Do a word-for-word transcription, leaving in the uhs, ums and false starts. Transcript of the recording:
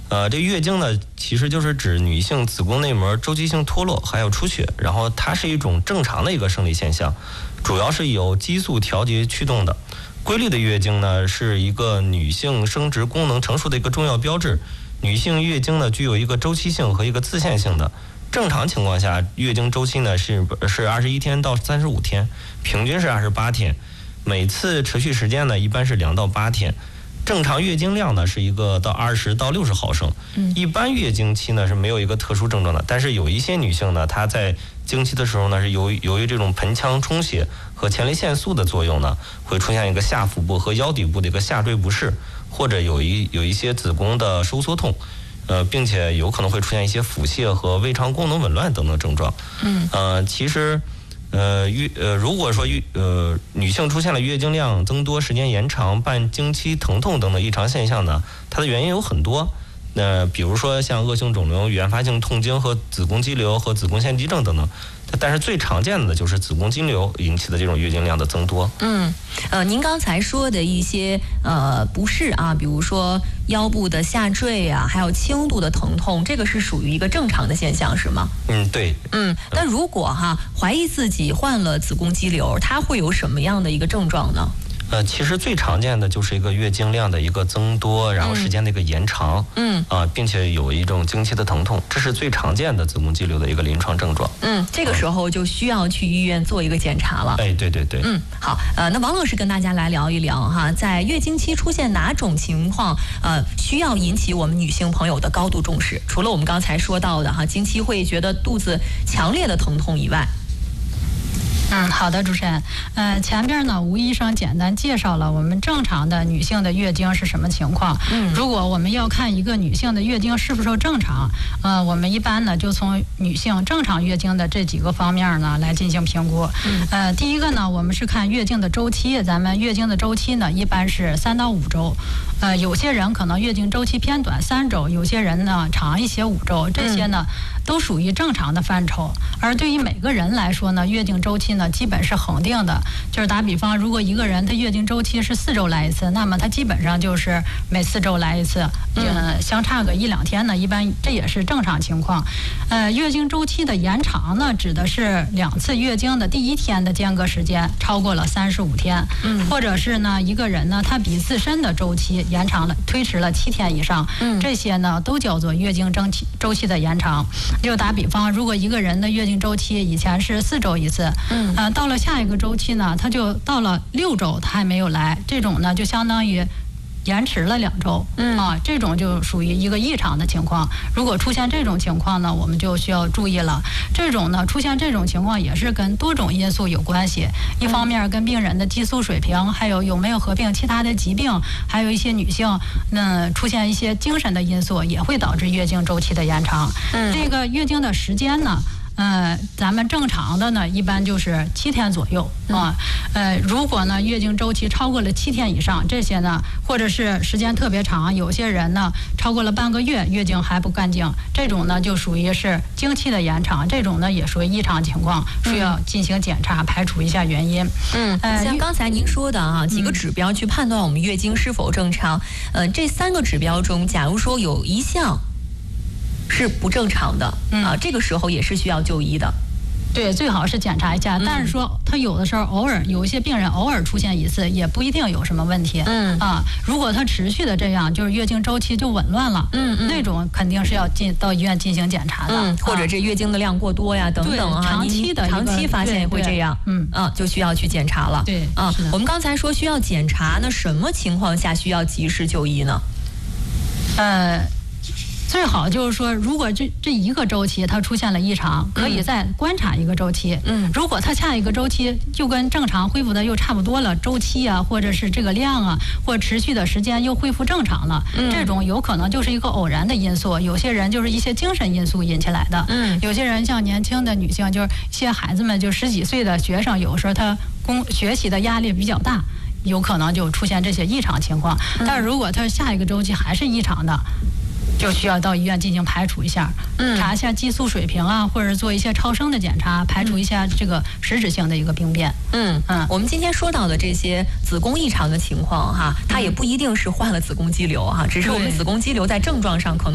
呃，这月经呢，其实就是指女性子宫内膜周期性脱落还有出血，然后它是一种正常的一个生理现象，主要是由激素调节驱动的。规律的月经呢，是一个女性生殖功能成熟的一个重要标志。女性月经呢，具有一个周期性和一个自限性的。正常情况下，月经周期呢是是二十一天到三十五天，平均是二十八天，每次持续时间呢一般是两到八天。正常月经量呢是一个到二十到六十毫升，一般月经期呢是没有一个特殊症状的，但是有一些女性呢，她在经期的时候呢是由于由于这种盆腔充血和前列腺素的作用呢，会出现一个下腹部和腰底部的一个下坠不适，或者有一有一些子宫的收缩痛，呃，并且有可能会出现一些腹泻和胃肠功能紊乱等等症状。嗯，呃，其实。呃月呃，如果说月呃女性出现了月经量增多、时间延长、伴经期疼痛等等异常现象呢，它的原因有很多。那、呃、比如说像恶性肿瘤、原发性痛经和子宫肌瘤和子宫腺肌症等等。但是最常见的就是子宫肌瘤引起的这种月经量的增多。 嗯，呃，您刚才说的一些呃不适啊，比如说腰部的下坠啊，还有轻度的疼痛，这个是属于一个正常的现象，是吗？ 嗯，对。 嗯，但如果哈怀疑自己患了子宫肌瘤，它会有什么样的一个症状呢？ 呃，其实最常见的就是一个月经量的一个增多，然后时间的一个延长，嗯，啊、呃，并且有一种经期的疼痛，这是最常见的子宫肌瘤的一个临床症状。 嗯，这个时候就需要去医院做一个检查了。 哎，对对对。 嗯，好，呃，那王老师跟大家来聊一聊哈，在月经期出现哪种情况，呃，需要引起我们女性朋友的高度重视？除了我们刚才说到的哈，经期会觉得肚子强烈的疼痛以外。 嗯，好的，主持人。呃，前边呢，吴医生简单介绍了我们正常的女性的月经是什么情况。嗯，如果我们要看一个女性的月经是不是正常，呃，我们一般呢就从女性正常月经的这几个方面呢来进行评估。嗯，呃，第一个呢，我们是看月经的周期，咱们月经的周期呢一般是三到五周，呃，有些人可能月经周期偏短，三周，有些人呢长一些五周，这些呢、嗯、都属于正常的范畴。而对于每个人来说呢，月经周期呢基本是恒定的，就是打比方，如果一个人他月经周期是四周来一次，那么他基本上就是每四周来一次，呃，相差个一两天呢，一般这也是正常情况。呃，月经周期的延长呢，指的是两次月经的第一天的间隔时间超过了三十五天，嗯，或者是呢一个人呢他比自身的周期延长了推迟了七天以上，嗯，这些呢都叫做月经周期周期的延长。就打比方，如果一个人的月经周期以前是四周一次，嗯，呃，到了下一个周期呢，他就到了六周，他还没有来，这种呢就相当于延迟了两周，嗯啊，这种就属于一个异常的情况。如果出现这种情况呢，我们就需要注意了。这种呢，出现这种情况也是跟多种因素有关系。一方面跟病人的激素水平，还有有没有合并其他的疾病，还有一些女性，嗯，出现一些精神的因素，也会导致月经周期的延长。嗯，这个月经的时间呢？呃，咱们正常的呢，一般就是七天左右啊。呃，如果呢月经周期超过了七天以上，这些呢，或者是时间特别长，有些人呢超过了半个月，月经还不干净，这种呢就属于是经期的延长，这种呢也属于异常情况，需要进行检查，排除一下原因。 嗯，呃，像刚才您说的啊，几个指标去判断我们月经是否正常。呃，这三个指标中，假如说有一项是不正常的，嗯、啊，这个时候也是需要就医的。 对，最好是检查一下。嗯、但是说他有的时候偶尔有一些病人偶尔出现一次，也不一定有什么问题。嗯啊，如果他持续的这样，就是月经周期就紊乱了，嗯嗯，那种肯定是要进到医院进行检查的。嗯， 或者这月经的量过多呀，等等啊， 长期的长期发现也会这样。 嗯啊，就需要去检查了。 对啊，我们刚才说需要检查，那什么情况下需要及时就医呢？ 呃。最好就是说，如果这这一个周期它出现了异常，可以再观察一个周期。嗯，如果它下一个周期就跟正常恢复的又差不多了，周期啊，或者是这个量啊，或持续的时间又恢复正常了，嗯、这种有可能就是一个偶然的因素。有些人就是一些精神因素引起来的。嗯，有些人像年轻的女性，就是一些孩子们，就十几岁的学生，有时候他工学习的压力比较大，有可能就出现这些异常情况。但是如果他下一个周期还是异常的，就需要到医院进行排除一下，嗯，查一下激素水平啊，或者做一些超声的检查，排除一下这个实质性的一个病变。 嗯嗯，我们今天说到的这些子宫异常的情况哈，它也不一定是患了子宫肌瘤哈，只是我们子宫肌瘤在症状上可能